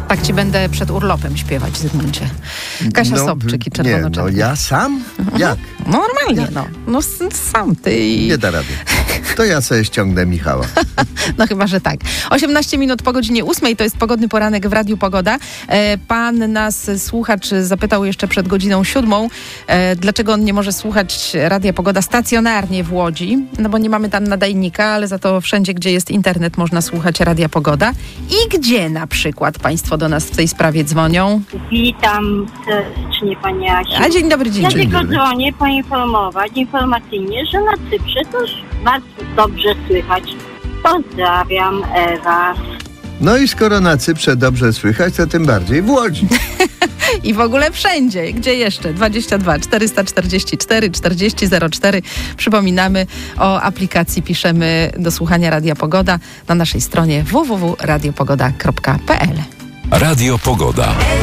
Tak ci będę przed urlopem śpiewać, Zygmuncie. Kasia Sobczyk i Czerwonoczerni. Nie, ja sam? Jak? Normalnie, no sam ty. Nie da rady. To ja sobie ściągnę Michała. No chyba, że tak. 18 minut po godzinie 8, to jest pogodny poranek w Radiu Pogoda. Pan nas, słuchacz, zapytał jeszcze przed godziną 7, dlaczego on nie może słuchać Radia Pogoda stacjonarnie w Łodzi, no bo nie mamy tam nadajnika, ale za to wszędzie, gdzie jest internet, można słuchać Radia Pogoda. I gdzie na przykład państwo do nas w tej sprawie dzwonią? Witam serdecznie, Pani Asiu. A dzień dobry, dzień dobry. Ja tylko dzwonię poinformować informacyjnie, że na Cyprze to już bardzo dobrze słychać. Pozdrawiam, Ewa. No i skoro na Cyprze dobrze słychać, to tym bardziej w Łodzi. I w ogóle wszędzie. Gdzie jeszcze? 22 444 40 04. Przypominamy o aplikacji. Piszemy do słuchania Radia Pogoda na naszej stronie www.radiopogoda.pl. Radio Pogoda.